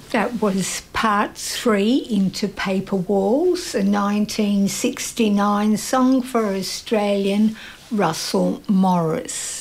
That was part 3 into Paper Walls, a 1969 song for Australian Russell Morris.